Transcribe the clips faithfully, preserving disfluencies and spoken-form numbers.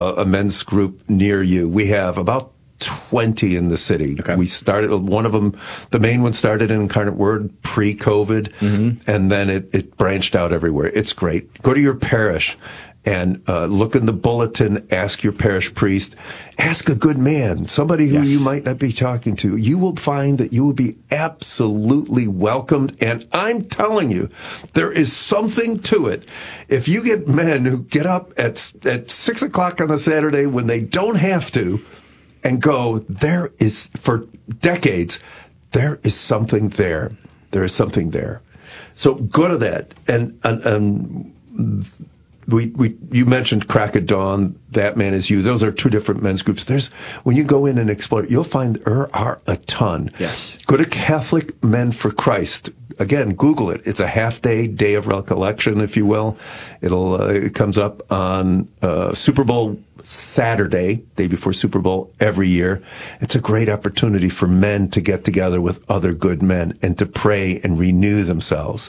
a men's group near you. We have about twenty in the city. Okay. We started, one of them, the main one started in Incarnate Word pre-COVID, mm-hmm. and then it, it branched out everywhere. It's great. Go to your parish and uh, look in the bulletin, ask your parish priest, ask a good man, somebody who yes. you might not be talking to. You will find that you will be absolutely welcomed. And I'm telling you, there is something to it. If you get men who get up at, at six o'clock on a Saturday when they don't have to and go, there is, for decades, there is something there. There is something there. So go to that. And, and, and We, we, you mentioned Crack of Dawn, That Man Is You. Those are two different men's groups. There's, when you go in and explore, you'll find there are a ton. Yes. Go to Catholic Men for Christ. Again, Google it. It's a half day, day of recollection, if you will. It'll, uh, it comes up on, uh, Super Bowl Saturday, day before Super Bowl every year. It's a great opportunity for men to get together with other good men and to pray and renew themselves.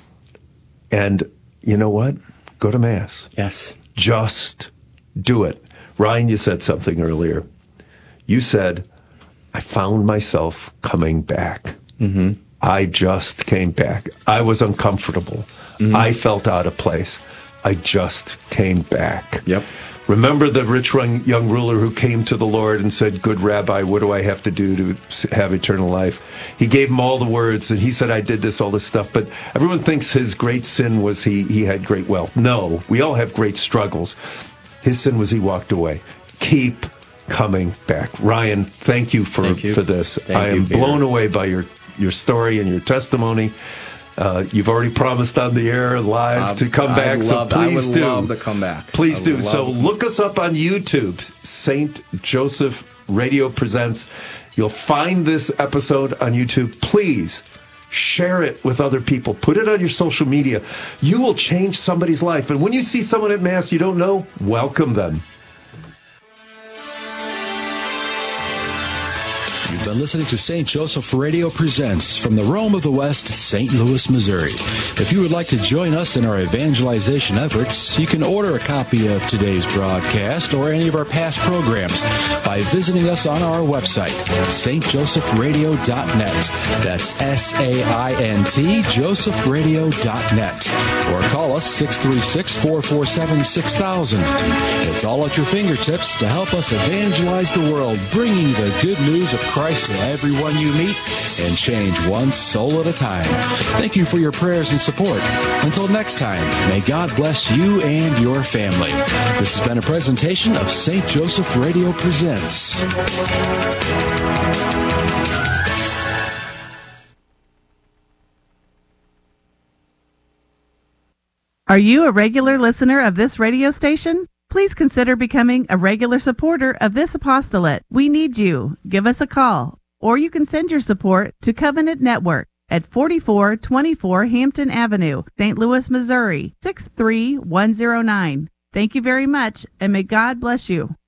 And you know what? Go to Mass. Yes. Just do it. Ryan, you said something earlier. You said, I found myself coming back. Mm-hmm. I just came back. I was uncomfortable. Mm-hmm. I felt out of place. I just came back. Yep. Remember the rich young ruler who came to the Lord and said, good Rabbi, what do I have to do to have eternal life? He gave him all the words, and he said, I did this, all this stuff. But everyone thinks his great sin was he, he had great wealth. No, we all have great struggles. His sin was he walked away. Keep coming back. Ryan, thank you for, thank you. for this. Thank I am you, blown away by your, your story and your testimony. Uh, you've already promised on the air live uh, to come back, love, so please I would do. love to come back. Please I do. love... So look us up on YouTube, Saint Joseph Radio Presents. You'll find this episode on YouTube. Please share it with other people. Put it on your social media. You will change somebody's life. And when you see someone at Mass you don't know, welcome them. You've been listening to Saint Joseph Radio Presents from the Rome of the West, Saint Louis, Missouri. If you would like to join us in our evangelization efforts, you can order a copy of today's broadcast or any of our past programs by visiting us on our website, saint joseph radio dot net. That's S A I N T, joseph radio dot net. Or call us six three six, four four seven, six thousand. It's all at your fingertips to help us evangelize the world, bringing the good news of Christ to everyone you meet and change one soul at a time. Thank you for your prayers and support. Until next time, may God bless you and your family. This has been a presentation of Saint Joseph Radio Presents. Are you a regular listener of this radio station? Please consider becoming a regular supporter of this apostolate. We need you. Give us a call, or you can send your support to Covenant Network at forty-four twenty-four Hampton Avenue, Saint Louis, Missouri, six three one zero nine. Thank you very much, and may God bless you.